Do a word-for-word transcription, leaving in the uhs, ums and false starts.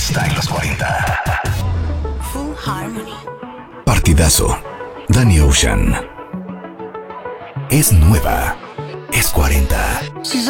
está en los cuarenta. Full Harmony. Partidazo. Danny Ocean. Es nueva. Es cuarenta.